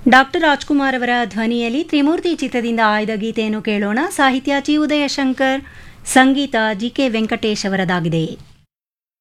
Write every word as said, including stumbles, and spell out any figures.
Doctor Rajkumar ಅವರ ಧ್ವನಿಯಲ್ಲಿ ತ್ರಿಮೂರ್ತಿ ಚಿತ್ರದಿಂದ ಆಯ್ದ ಗೀತೆಯನ್ನು ಕೇಳೋಣ. ಸಾಹಿತ್ಯ ಚಿ ಉದಯಶಂಕರ್, ಸಂಗೀತ ಜಿ ಕೆ ವೆಂಕಟೇಶ್ ಅವರದಾಗಿದೆ.